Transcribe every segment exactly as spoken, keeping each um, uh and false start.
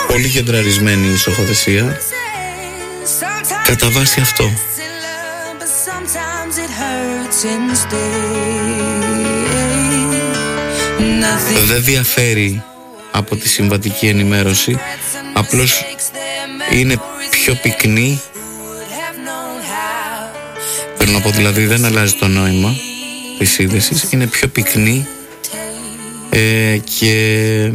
πολύ κεντραρισμένη η ισοχοθεσία κατά βάση αυτό. Δεν διαφέρει από τη συμβατική ενημέρωση, απλώς είναι πιο πυκνή. Θέλω να πω δηλαδή δεν αλλάζει το νόημα της είδησης, είναι πιο πυκνή ε, και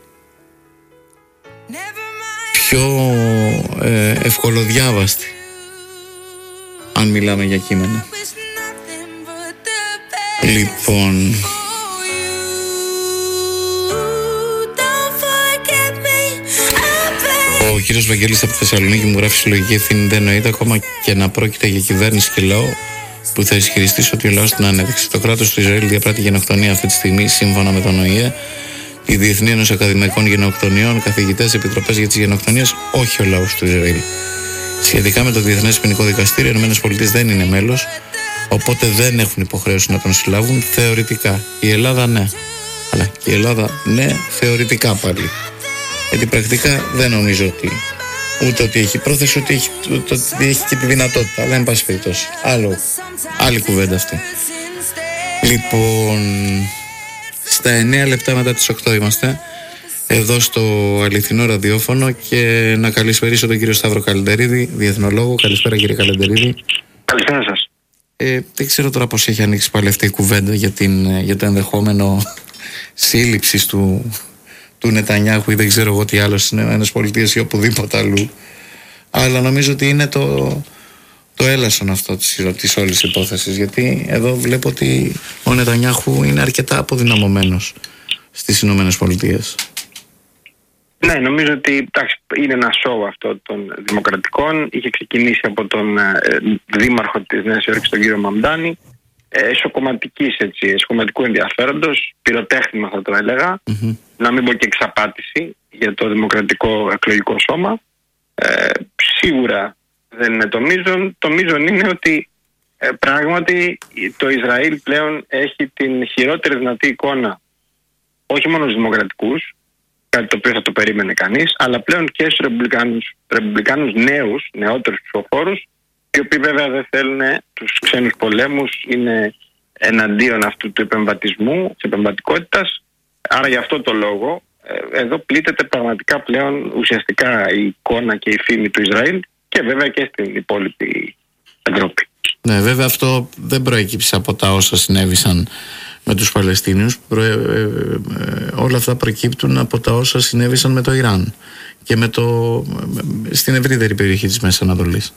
πιο ε, ευκολοδιάβαστη, αν μιλάμε για κείμενα. Λοιπόν, ο κύριος Βαγγέλης από τη Θεσσαλονίκη μου γράφει: συλλογική ευθύνη δεν νοείται, ακόμα και να πρόκειται για κυβέρνηση και λαό που θα ισχυριστεί ότι ο λαός την ανέδειξε. Το κράτος του Ισραήλ διαπράττει γενοκτονία αυτή τη στιγμή, σύμφωνα με τον Ο Η Ε, η Διεθνή Ένωση Ακαδημαϊκών Γενοκτονιών, καθηγητές, επιτροπές για τις γενοκτονίες, όχι ο λαός του Ισραήλ. Σχετικά με το Διεθνές Ποινικό Δικαστήριο, οι ΗΠΑ δεν είναι μέλος, οπότε δεν έχουν υποχρέωση να τον συλλάβουν θεωρητικά. Η Ελλάδα ναι. Αλλά και η Ελλάδα ναι, θεωρητικά πάλι. Γιατί πρακτικά δεν νομίζω ότι ούτε ότι έχει πρόθεση, ούτε έχει, ούτε ότι έχει και τη δυνατότητα. Αλλά εν πάση περιπτώσει. Άλλο, άλλη κουβέντα αυτή. Λοιπόν, στα εννέα λεπτά μετά τις οκτώ είμαστε εδώ στο αληθινό ραδιόφωνο και να καλησπερίσω τον κύριο Σταύρο Καλεντερίδη, διεθνολόγο. Καλησπέρα κύριε Καλεντερίδη. Καλησπέρα σας. Ε, δεν ξέρω τώρα πώς έχει ανοίξει πάλι αυτή η κουβέντα για, την, για το ενδεχόμενο σύλληψης του, του Νετανιάχου ή δεν ξέρω εγώ τι άλλο στις ΗΠΑ ή οπουδήποτε αλλού. Αλλά νομίζω ότι είναι το, το έλασον αυτό της, της όλης υπόθεσης, γιατί εδώ βλέπω ότι ο Νετανιάχου είναι αρκετά αποδυναμωμένος στις ΗΠΑ. Ναι, νομίζω ότι εντάξει, είναι ένα σόου αυτό των δημοκρατικών. Είχε ξεκινήσει από τον ε, δήμαρχο της Νέας Υόρκης, τον κύριο Μαμντάνη, ε, εσωκομματικής, έτσι, εσωκομματικού ενδιαφέροντος, πυροτέχνημα θα το έλεγα, mm-hmm. να μην πω και εξαπάτηση για το δημοκρατικό εκλογικό σώμα. Ε, σίγουρα δεν είναι το μείζον. Το μείζον είναι ότι ε, πράγματι το Ισραήλ πλέον έχει την χειρότερη δυνατή εικόνα, όχι μόνο στους δημοκρατικούς, κάτι το οποίο θα το περίμενε κανείς, αλλά πλέον και στους ρεπουμπλικάνους, ρεπουμπλικάνους νέους, νεότερους ψηφοφόρους, οι οποίοι βέβαια δεν θέλουν τους ξένους πολέμους, είναι εναντίον αυτού του επεμβατισμού, της επεμβατικότητας. Άρα για αυτό το λόγο εδώ πλήττεται πραγματικά πλέον ουσιαστικά η εικόνα και η φήμη του Ισραήλ και βέβαια και στην υπόλοιπη Ευρώπη. Ναι, βέβαια αυτό δεν προέκυψε από τα όσα συνέβησαν με τους Παλαιστίνιους. Προ, ε, ε, ε, όλα αυτά προκύπτουν από τα όσα συνέβησαν με το Ιράν και με το, ε, στην ευρύτερη περιοχή της Μέσης Ανατολής.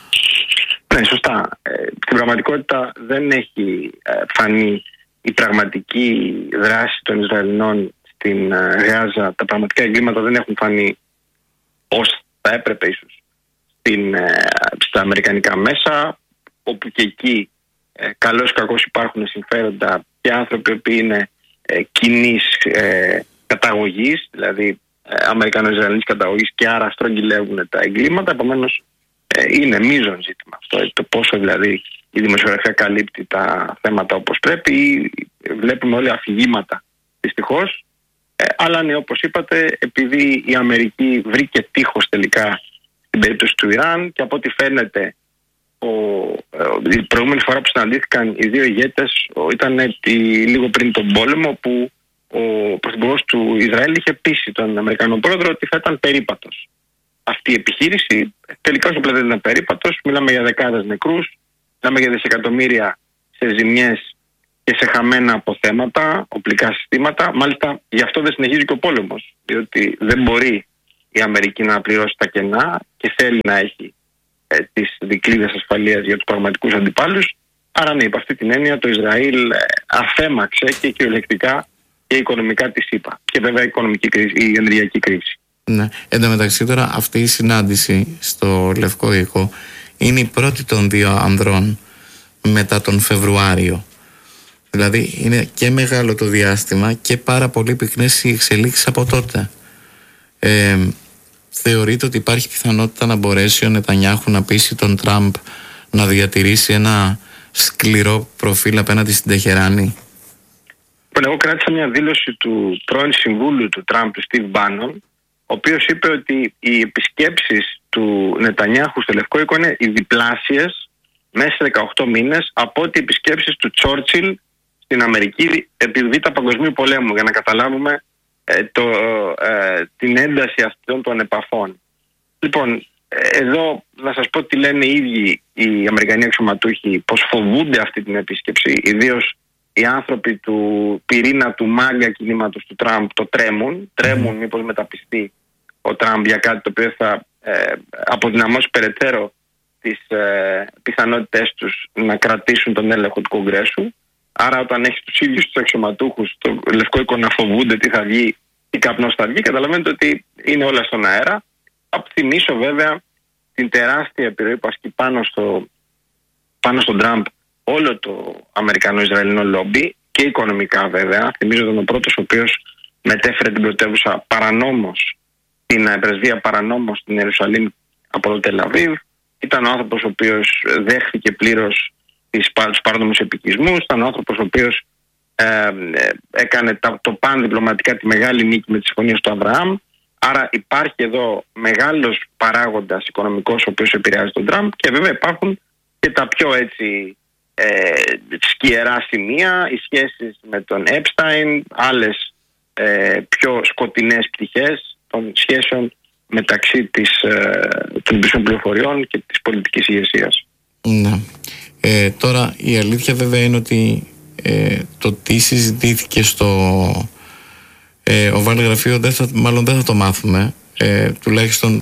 Ναι, σωστά. Ε, στην πραγματικότητα δεν έχει ε, φανεί η πραγματική δράση των Ισραηλινών στην ε, Γάζα. Τα πραγματικά εγκλήματα δεν έχουν φανεί ως θα έπρεπε ίσως στην, ε, στα αμερικανικά μέσα, όπου και εκεί ε, καλώς κακώς υπάρχουν συμφέροντα και άνθρωποι που είναι ε, κοινής ε, καταγωγής, δηλαδή ε, Αμερικανο-Ισραηλινής καταγωγής, και άρα στρογγυλεύουν τα εγκλήματα. Επομένως ε, είναι μείζον ζήτημα αυτό, το πόσο δηλαδή η δημοσιογραφία καλύπτει τα θέματα όπως πρέπει, ή βλέπουμε όλοι αφηγήματα δυστυχώς. Ε, αλλά ναι, όπως είπατε, επειδή η Αμερική βρήκε τείχος τελικά στην περίπτωση του Ιράν, και από ό,τι φαίνεται ο, ε, η προηγούμενη φορά που συναντήθηκαν οι δύο ηγέτες ήταν τη, λίγο πριν τον πόλεμο, που ο πρωθυπουργός του Ισραήλ είχε πείσει τον Αμερικανό πρόεδρο ότι θα ήταν περίπατος αυτή η επιχείρηση. Τελικά όσο πλέον ήταν περίπατος, μιλάμε για δεκάδες νεκρούς, μιλάμε για δισεκατομμύρια σε ζημιές και σε χαμένα αποθέματα, οπλικά συστήματα. Μάλιστα γι' αυτό δεν συνεχίζει και ο πόλεμος, διότι δεν μπορεί η Αμερική να πληρώσει τα κενά και θέλει να έχει ε, τις δικλείδες ασφαλείας για τους πραγματικούς αντιπάλους. Άρα ναι, υπ' αυτή την έννοια το Ισραήλ ε, αφέμαξε και κυριολεκτικά και οικονομικά τη ΣΥΠΑ. Και βέβαια η, οικονομική κρίση, η ενεργειακή κρίση. Ναι. Εν τω μεταξύ τώρα αυτή η συνάντηση στο Λευκό Οίκο είναι η πρώτη των δύο ανδρών μετά τον Φεβρουάριο. Δηλαδή είναι και μεγάλο το διάστημα και πάρα πολύ πυκνές οι εξελίξεις από τότε. Ε, θεωρείτε ότι υπάρχει πιθανότητα να μπορέσει ο Νετανιάχου να πείσει τον Τραμπ να διατηρήσει ένα σκληρό προφίλ απέναντι στην Τεχεράνη? Εγώ κράτησα μια δήλωση του πρώην συμβούλου του Τραμπ, του Στιβ Μπάνον, ο οποίος είπε ότι οι επισκέψεις του Νετανιάχου στο Λευκό Οίκο είναι οι διπλάσιες μέσα σε δεκαοκτώ μήνες από ό,τι οι επισκέψεις του Τσόρτσιλ στην Αμερική επί Β' Παγκοσμίου Πολέμου, για να καταλάβουμε ε, το, ε, την ένταση αυτών των επαφών. Λοιπόν, εδώ να σας πω τι λένε οι ίδιοι οι Αμερικανοί αξιωματούχοι, πως φοβούνται αυτή την επίσκεψη, ιδίως οι άνθρωποι του πυρήνα του μάγκα κινήματος του Τραμπ το τρέμουν, τρέμουν mm. μήπως μεταπιστεί ο Τραμπ για κάτι το οποίο θα ε, αποδυναμώσει περαιτέρω τις ε, πιθανότητες τους να κρατήσουν τον έλεγχο του Κογκρέσου. Άρα όταν έχεις τους ίδιους τους αξιωματούχους στο Λευκό Οίκο να φοβούνται τι θα βγει, τι καπνός θα βγει, καταλαβαίνετε ότι είναι όλα στον αέρα. Θα θυμίσω βέβαια την τεράστια επιρροή που ασκεί πάνω, στο, πάνω στον Τραμπ όλο το Αμερικανο-Ισραηλινό λόμπι και οικονομικά βέβαια. Θυμίζω ότι ο πρώτος ο οποίος μετέφερε την πρωτεύουσα παρανόμως, την πρεσβεία παρανόμως στην Ιερουσαλήμ από το Τελαβίβ. Ήταν ο άνθρωπος ο οποίος δέχθηκε πλήρως τους παράνομους επικισμούς. Ήταν ο άνθρωπος ο οποίος ε, έκανε τα, το παν διπλωματικά τη μεγάλη νίκη με τις συμφωνίες του Αβραάμ. Άρα υπάρχει εδώ μεγάλος παράγοντας οικονομικός ο οποίος επηρεάζει τον Τραμπ και βέβαια υπάρχουν και τα πιο έτσι ε, σκιερά σημεία, οι σχέσεις με τον Έπσταϊν, άλλες ε, πιο σκοτεινές πτυχές των σχέσεων μεταξύ της, ε, των υπηρεσιών πληροφοριών και της πολιτικής ηγεσίας. Ναι. Ε, τώρα η αλήθεια βέβαια είναι ότι ε, το τι συζητήθηκε στο ε, Οβάλι Γραφείο δεν θα, μάλλον δεν θα το μάθουμε, ε, τουλάχιστον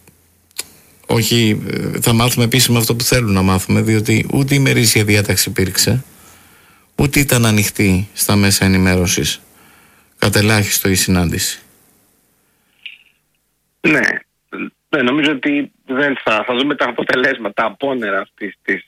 όχι, θα μάθουμε επίσημα αυτό που θέλουν να μάθουμε, διότι ούτε η ημερήσια διάταξη υπήρξε, ούτε ήταν ανοιχτή στα μέσα ενημέρωσης κατελάχιστο η συνάντηση. Ναι, ναι, νομίζω ότι δεν θα, θα δούμε τα αποτελέσματα, τα απόνερα αυτής της,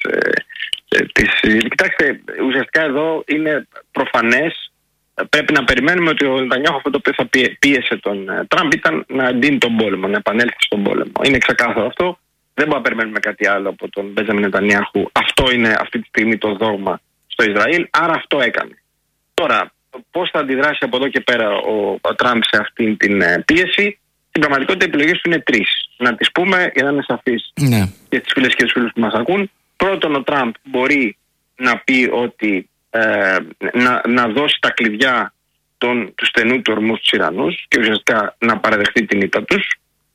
ε, της... Κοιτάξτε, ουσιαστικά εδώ είναι προφανές, πρέπει να περιμένουμε ότι ο Νετανιάχου αυτό το οποίο θα πίεσε τον Τραμπ ήταν να εντείνει τον πόλεμο, να επανέλθει στον πόλεμο. Είναι ξεκάθαρο αυτό. Δεν μπορούμε να περιμένουμε κάτι άλλο από τον Μπέντζαμιν Νετανιάχου. Αυτό είναι αυτή τη στιγμή το δόγμα στο Ισραήλ, άρα αυτό έκανε. Τώρα, πώς θα αντιδράσει από εδώ και πέρα ο, ο Τραμπ σε αυτή την πίεση? Στην πραγματικότητα οι επιλογές του είναι τρεις. Να τις πούμε για να είναι σαφείς ναι. για τις φίλες και τους φίλους που μας ακούν. Πρώτον, ο Τραμπ μπορεί να πει ότι ε, να, να δώσει τα κλειδιά των, του στενού του ορμού στους Ιρανούς και ουσιαστικά να παραδεχτεί την ήττα τους.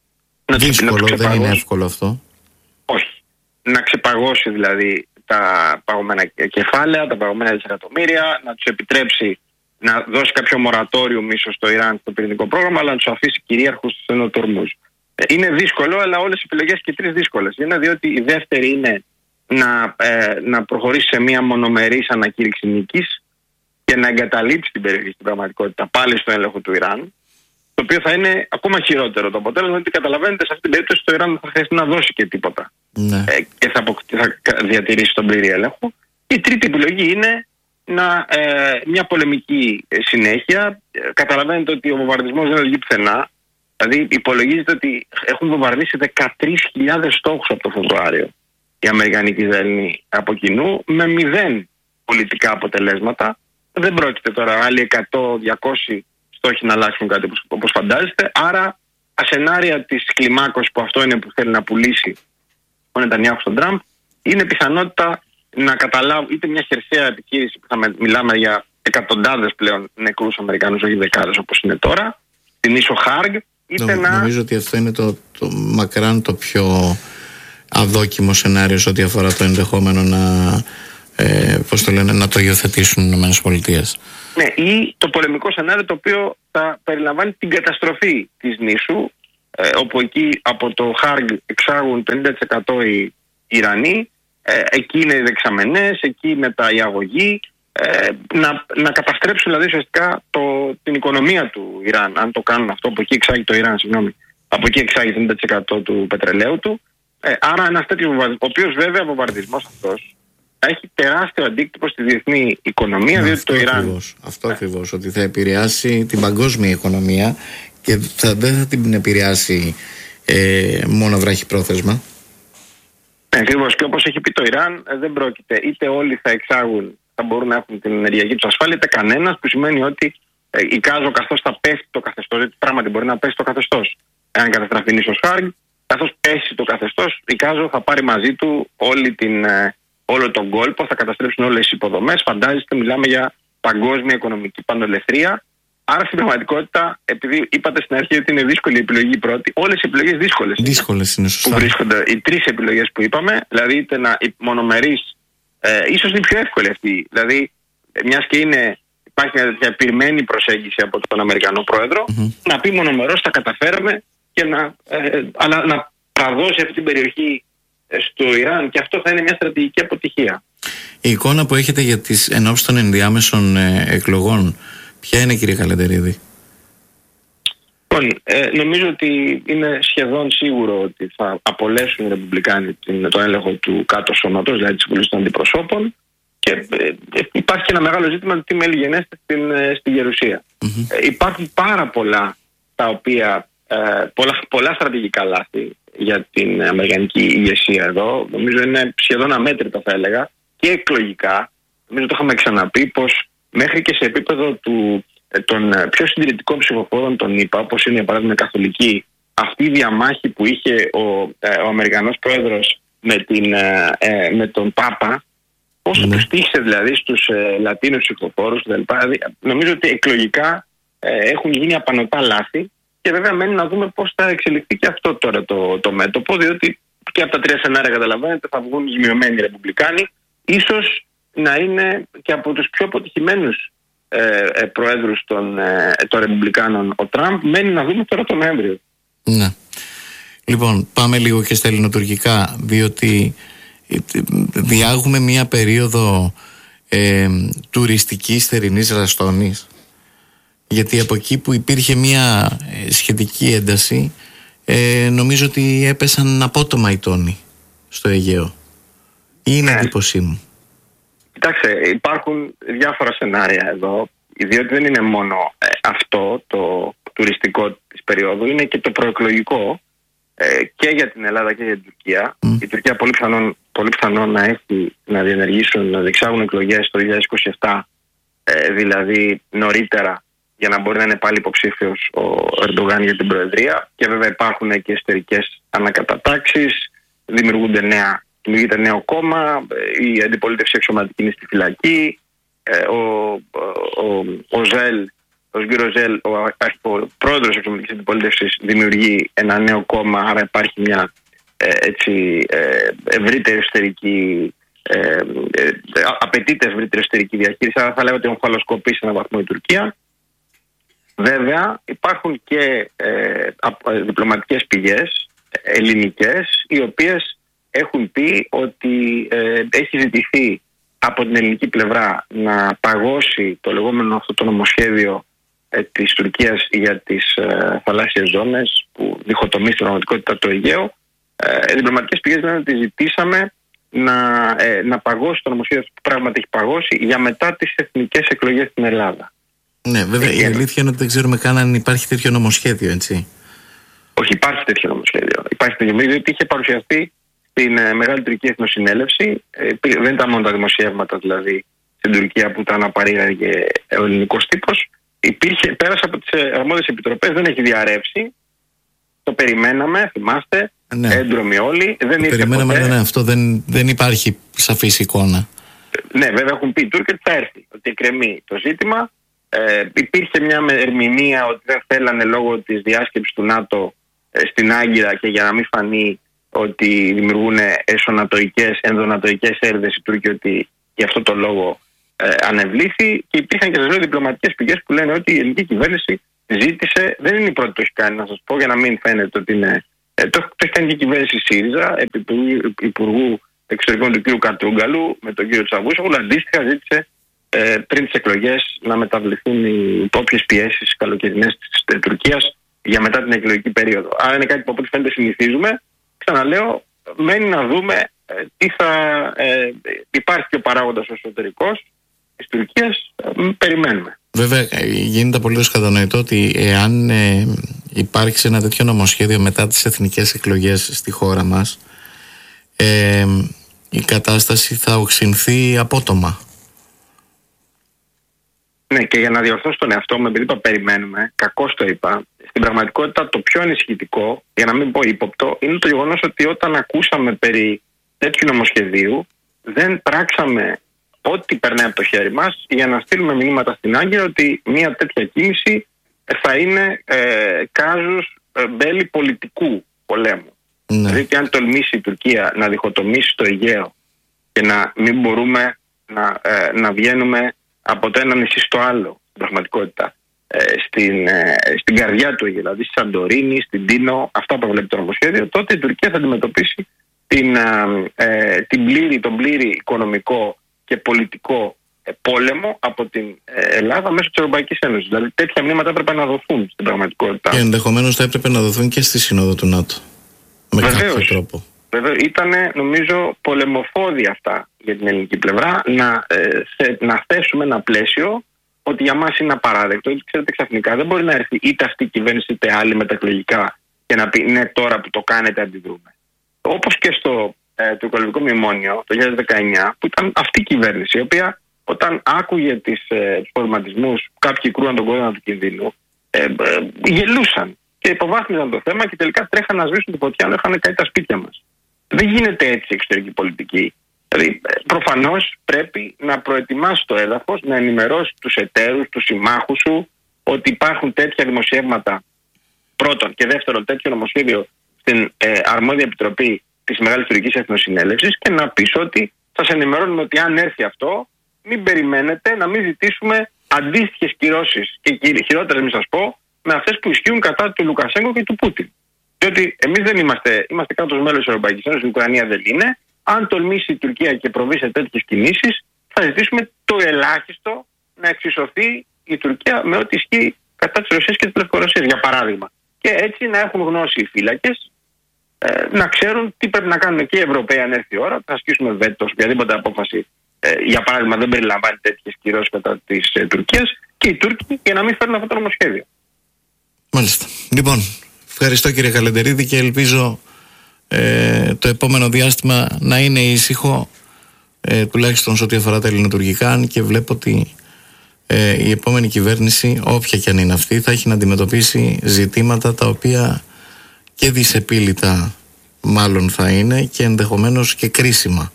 Δύσκολο, δεν είναι εύκολο αυτό. Όχι. Να ξεπαγώσει δηλαδή τα παγωμένα κεφάλαια, τα παγωμένα δισεκατομμύρια, να τους επιτρέψει να δώσει κάποιο μορατόριο ίσως στο Ιράν στο πυρηνικό πρόγραμμα, αλλά να τους αφήσει κυρίαρχους στους ενωτορμούς. Είναι δύσκολο, αλλά όλες οι επιλογές και οι τρεις δύσκολες. Είναι διότι η δεύτερη είναι να, ε, να προχωρήσει σε μια μονομερής ανακήρυξη νίκης και να εγκαταλείψει την περιοχή στην πραγματικότητα πάλι στο έλεγχο του Ιράν. Το οποίο θα είναι ακόμα χειρότερο το αποτέλεσμα, γιατί καταλαβαίνετε σε αυτή την περίπτωση το Ιράν θα χρειαστεί να δώσει και τίποτα. Ναι. Ε, και θα, θα διατηρήσει τον πλήρη έλεγχο. Η τρίτη επιλογή είναι να, ε, μια πολεμική συνέχεια. Ε, καταλαβαίνετε ότι ο βομβαρδισμός δεν οδηγεί πουθενά. Δηλαδή υπολογίζεται ότι έχουν βομβαρδίσει δεκατρείς χιλιάδες στόχους από το Φεβρουάριο οι Αμερικανοί και οι Ισραηλοί από κοινού, με μηδέν πολιτικά αποτελέσματα. Δεν πρόκειται τώρα άλλοι εκατό διακόσιοι στόχοι να αλλάξουν κάτι όπως φαντάζεστε. Άρα, ασενάρια της κλιμάκωσης που αυτό είναι που θέλει να πουλήσει ο Νετανιάχου στον Τραμπ, είναι πιθανότητα να καταλάβουν είτε μια χερσαία επιχείρηση που θα μιλάμε για εκατοντάδες πλέον νεκρούς Αμερικανούς, όχι δεκάδες όπως είναι τώρα, την ίσο Χάργκ, είτε Νο, να. Νομίζω ότι αυτό είναι το, το μακράν το πιο αδόκιμο σενάριο σε ό,τι αφορά το ενδεχόμενο να, ε, πώς το λένε, να το υιοθετήσουν οι ΗΠΑ. Ναι, ή το πολεμικό σενάριο το οποίο θα περιλαμβάνει την καταστροφή της νήσου, ε, όπου εκεί από το Χάργκ εξάγουν πενήντα τοις εκατό οι Ιρανοί, ε, εκεί είναι οι δεξαμενές, εκεί μετά η αγωγή, ε, να, να καταστρέψουν δηλαδή ουσιαστικά το, την οικονομία του Ιράν, αν το κάνουν αυτό, από εκεί εξάγει το Ιράν, συγγνώμη, από εκεί εξάγει πενήντα τοις εκατό του πετρελαίου του, ε, άρα ένας τέτοιος βομβαρδισμός, ο οποίος βέβαια βομβαρδισμός αυτός θα έχει τεράστιο αντίκτυπο στη διεθνή οικονομία, ναι, διότι το Ιράν. Ακριβώς, αυτό ακριβώς, ότι θα επηρεάσει την παγκόσμια οικονομία και θα, δεν θα την επηρεάσει ε, μόνο βραχυπρόθεσμα. Ακριβώς, και όπως έχει πει το Ιράν, ε, δεν πρόκειται είτε όλοι θα εξάγουν, θα μπορούν να έχουν την ενεργειακή του ασφάλεια, είτε κανένας, που σημαίνει ότι ε, εικάζω καθώς θα πέφτει το καθεστώς, γιατί πράγματι μπορεί να πέσει το καθεστώς. εάν καταστραφεί νήσος Χάργκ, καθώς πέσει το καθεστώς, η Κάζο θα πάρει μαζί του όλη την, όλο τον κόλπο, θα καταστρέψουν όλες τις υποδομές. Φαντάζεστε, μιλάμε για παγκόσμια οικονομική πανολεθρία. Άρα στην πραγματικότητα, επειδή είπατε στην αρχή ότι είναι δύσκολη η επιλογή πρώτη, όλες οι επιλογές δύσκολες, δύσκολες είναι, σωστά. Που βρίσκονται οι τρεις επιλογές που είπαμε, δηλαδή είτε να μονομερείς, ε, ίσως είναι πιο εύκολη αυτή. Δηλαδή, μιας και είναι, υπάρχει μια τέτοια πυρμένη προσέγγιση από τον Αμερικανό πρόεδρο, mm-hmm. να πει μονομερώς τα καταφέραμε και να, ε, αλλά, να παραδώσει αυτή την περιοχή στο Ιράν, και αυτό θα είναι μια στρατηγική αποτυχία. Η εικόνα που έχετε για τις ενόψεις των ενδιάμεσων ε, εκλογών, ποια είναι, κύριε Καλεντερίδη? Λοιπόν, ε, νομίζω ότι είναι σχεδόν σίγουρο ότι θα απολέσουν οι Ρεπουμπλικάνοι τον έλεγχο του κάτω σώματος, δηλαδή της Βουλής των Αντιπροσώπων, και ε, υπάρχει και ένα μεγάλο ζήτημα τι μέλη γενέστε στην, ε, στη Γερουσία. Mm-hmm. Ε, υπάρχουν πάρα πολλά τα οποία, ε, πολλά, πολλά στρατηγικά λάθη για την αμερικανική ηγεσία εδώ. Νομίζω είναι σχεδόν αμέτρητα, θα έλεγα, και εκλογικά. Νομίζω το είχαμε ξαναπεί πως μέχρι και σε επίπεδο του, των πιο συντηρητικών ψηφοφόρων των ΗΠΑ, όπως είναι για παράδειγμα η Καθολική, αυτή η διαμάχη που είχε ο, ο Αμερικανός πρόεδρος με, την, ε, με τον Πάπα, πόσο mm. του στήχησε δηλαδή στους ε, Λατίνους ψηφοφόρους, δηλαδή, νομίζω ότι εκλογικά ε, έχουν γίνει απανωτά λάθη, και βέβαια μένει να δούμε πώς θα εξελιχθεί και αυτό τώρα το, το μέτωπο, διότι και από τα τρία σενάρια, καταλαβαίνετε, θα βγουν ζημιωμένοι Ρεπουμπλικάνοι, ίσως να είναι και από τους πιο αποτυχημένους ε, ε, προέδρους των, ε, των Ρεπουμπλικάνων ο Τραμπ. Μένει να δούμε τώρα τον Νοέμβριο. Ναι. Λοιπόν, πάμε λίγο και στα ελληνοτουρκικά, διότι διάγουμε μία περίοδο ε, τουριστικής θερινής ραστόνης, γιατί από εκεί που υπήρχε μία σχετική ένταση, ε, νομίζω ότι έπεσαν απότομα οι τόνοι στο Αιγαίο. Είναι εντύπωσή μου. Κοιτάξτε, υπάρχουν διάφορα σενάρια εδώ, διότι δεν είναι μόνο ε, αυτό το τουριστικό της περίοδου, είναι και το προεκλογικό ε, και για την Ελλάδα και για την Τουρκία. Mm. Η Τουρκία πολύ πιθανόν, πολύ πιθανόν να έχει να διενεργήσουν, να διεξάγουν εκλογές το δύο χιλιάδες είκοσι επτά, ε, δηλαδή νωρίτερα, για να μπορεί να είναι πάλι υποψήφιος ο Ερντογάν για την Προεδρία. Και βέβαια υπάρχουν και εσωτερικές ανακατατάξεις, δημιουργούνται νέα. Δημιουργείται νέο κόμμα, η αντιπολίτευση εξωματική είναι στη φυλακή, ο, ο, ο Ζέλ, ο Σγκύρο Ζέλ, ο, ο πρόεδρος της εξωματικής αντιπολίτευσης, δημιουργεί ένα νέο κόμμα, άρα υπάρχει μια έτσι, ευρύτερη εσωτερική, ε, ε, απαιτείται ευρύτερη εσωτερική διαχείριση, άρα θα λέγω ότι ομφαλοσκοπεί σε έναν βαθμό η Τουρκία. Βέβαια υπάρχουν και ε, διπλωματικές πηγές ελληνικές, οι οποίες έχουν πει ότι ε, έχει ζητηθεί από την ελληνική πλευρά να παγώσει το λεγόμενο αυτό το νομοσχέδιο ε, της Τουρκίας για τις ε, θαλάσσιες ζώνες που διχοτομεί στην πραγματικότητα το Αιγαίο. Ε, διπλωματικές πηγές λένε ότι ζητήσαμε να, ε, να παγώσει το νομοσχέδιο που πράγματι έχει παγώσει για μετά τις εθνικές εκλογές στην Ελλάδα. Ναι, βέβαια ε, η αλήθεια είναι ότι δεν ξέρουμε καν αν υπάρχει τέτοιο νομοσχέδιο, έτσι. Όχι, υπάρχει τέτοιο νομοσχέδιο. Υπάρχει τέτοιο νομοσχέδιο, διότι είχε παρουσιαστεί στην ε, Μεγάλη Τουρκική Εθνοσυνέλευση. Ε, δεν ήταν μόνο τα δημοσιεύματα δηλαδή στην Τουρκία που τα αναπαρήγαγε ο ελληνικός τύπος. Υπήρχε, πέρασε από τις αρμόδιες επιτροπές, δεν έχει διαρρεύσει. Το περιμέναμε, θυμάστε, ναι. Έντρομοι όλοι. Δεν το περιμέναμε, ποτέ. Ναι, αυτό δεν, δεν υπάρχει σαφής εικόνα. Ναι, βέβαια έχουν πει οι Τούρκοι ότι θα έρθει, ότι εκκρεμεί το ζήτημα. Ε, υπήρχε μια ερμηνεία ότι δεν θέλανε λόγω της διάσκεψης του ΝΑΤΟ ε, στην Άγκυρα και για να μην φανεί ότι δημιουργούν εσωνατοικές, ενδονατοικές έρδες οι Τούρκοι, ότι γι' αυτό το λόγο ε, ανεβλήθη. Και υπήρχαν και σας λέω διπλωματικές πηγές που λένε ότι η ελληνική κυβέρνηση ζήτησε, δεν είναι η πρώτη που το έχει κάνει, να σας πω, για να μην φαίνεται ότι είναι. Ε, το, το έχει κάνει και η κυβέρνηση ΣΥΡΙΖΑ, επί του Υπουργού Εξωτερικών του κ. Κατρούγκαλου με τον κ. Τσαβούσογλου, αντίστοιχα ζήτησε ε, πριν τις εκλογές να μεταβληθούν οι όποιες πιέσεις καλοκαιρινές της Τουρκίας για μετά την εκλογική περίοδο. Άρα είναι κάτι που από ό,τι φαίνεται συνηθίζουμε. Ξαναλέω, μένει να δούμε ε, τι θα ε, υπάρχει και ο παράγοντας ο εσωτερικός της Τουρκίας. Ε, περιμένουμε. Βέβαια, γίνεται απολύτως κατανοητό ότι εάν ε, υπάρξει ένα τέτοιο νομοσχέδιο μετά τις εθνικές εκλογές στη χώρα μας, ε, η κατάσταση θα οξυνθεί απότομα. Ναι, και για να διορθώσω τον εαυτό μου, επειδή είπα περιμένουμε, κακώς το είπα, στην πραγματικότητα το πιο ανησυχητικό, για να μην πω ύποπτο, είναι το γεγονός ότι όταν ακούσαμε περί τέτοιου νομοσχεδίου, δεν πράξαμε ό,τι περνάει από το χέρι μας για να στείλουμε μηνύματα στην Άγκυρα ότι μια τέτοια κίνηση θα είναι ε, κάζους ε, μπέλη πολιτικού πολέμου. Ναι. Δηλαδή, αν τολμήσει η Τουρκία να διχοτομήσει το Αιγαίο και να μην μπορούμε να, ε, να βγαίνουμε από το ένα νησί στο άλλο, στην πραγματικότητα, ε, στην, ε, στην καρδιά του Αιγαίου, δηλαδή στη Σαντορίνη, στην Τίνο, αυτά που βλέπει το νομοσχέδιο, τότε η Τουρκία θα αντιμετωπίσει την, ε, την πλήρη, τον πλήρη οικονομικό και πολιτικό ε, πόλεμο από την ε, Ελλάδα μέσω της Ευρωπαϊκής Ένωσης. Δηλαδή, τέτοια μνήματα έπρεπε να δοθούν στην πραγματικότητα. Και ενδεχομένως θα έπρεπε να δοθούν και στη Σύνοδο του ΝΑΤΟ. Με Βεβαίως, κάποιο τρόπο. Βεβαίως, ήταν νομίζω πολεμοφόδια αυτά για την ελληνική πλευρά να, ε, σε, να θέσουμε ένα πλαίσιο ότι για μας είναι απαράδεκτο. Ξέρετε, ξαφνικά δεν μπορεί να έρθει είτε αυτή η κυβέρνηση είτε άλλη μετακλογικά και να πει ναι, τώρα που το κάνετε αντιδρούμε. Όπως και στο ε, το οικολογικό μνημόνιο το δύο χιλιάδες δεκαεννιά, που ήταν αυτή η κυβέρνηση, η οποία όταν άκουγε τις, ε, τους προβληματισμούς, κάποιοι κρούαν τον κόδωνα του κινδύνου, ε, ε, γελούσαν και υποβάθμιζαν το θέμα και τελικά τρέχαν να σβήσουν τη φωτιά να είχαν κάνει τα σπίτια μας. Δεν γίνεται έτσι η εξωτερική πολιτική. Δηλαδή, προφανώς πρέπει να προετοιμάσει το έδαφος, να ενημερώσει τους εταίρους, τους συμμάχους σου, ότι υπάρχουν τέτοια δημοσιεύματα πρώτον, και δεύτερον τέτοιο νομοσχέδιο στην ε, αρμόδια επιτροπή της Μεγάλης Τουρκικής Εθνοσυνέλευσης και να πεις ότι σας ενημερώνουμε ότι αν έρθει αυτό, μην περιμένετε να μην ζητήσουμε αντίστοιχες κυρώσεις και χειρότερες, μην σας πω, με αυτές που ισχύουν κατά του Λουκασέγκο και του Πούτιν. Διότι εμείς δεν είμαστε, είμαστε κράτος μέλος της Ευρωπαϊκής Ένωσης, η Ουκρανία δεν είναι. Αν τολμήσει η Τουρκία και προβεί σε τέτοιες κινήσεις, θα ζητήσουμε το ελάχιστο να εξισωθεί η Τουρκία με ό,τι ισχύει κατά της Ρωσίας και της Λευκορωσίας, για παράδειγμα. Και έτσι να έχουν γνώση οι φύλακες, ε, να ξέρουν τι πρέπει να κάνουν και οι Ευρωπαίοι αν έρθει η ώρα, θα ασκήσουμε βέτο σε οποιαδήποτε απόφαση, ε, για παράδειγμα, δεν περιλαμβάνει τέτοιες κυρώσεις κατά της ε, Τουρκίας, και οι Τούρκοι για να μην φέρουν αυτό το νομοσχέδιο. Μάλιστα. Λοιπόν, ευχαριστώ κύριε Καλεντερίδη και ελπίζω ε, το επόμενο διάστημα να είναι ήσυχο, ε, τουλάχιστον σε ό,τι αφορά τα ελληνοτουρκικά, αν και βλέπω ότι ε, η επόμενη κυβέρνηση, όποια και αν είναι αυτή, θα έχει να αντιμετωπίσει ζητήματα τα οποία και δυσεπίλητα μάλλον θα είναι και ενδεχομένως και κρίσιμα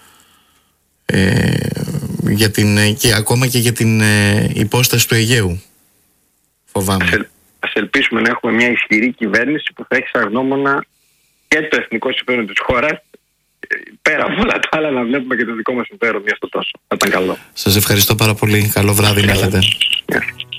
ε, για την, και ακόμα και για την ε, υπόσταση του Αιγαίου, φοβάμαι. Ας ελπίσουμε να έχουμε μια ισχυρή κυβέρνηση που θα έχει σαν γνώμονα και το εθνικό συμφέρον της χώρας, πέρα από όλα τα άλλα να βλέπουμε και το δικό μας συμφέρον, μια στο τόσο. Θα ήταν καλό. Σας ευχαριστώ πάρα πολύ. Καλό βράδυ να έχετε. Yeah.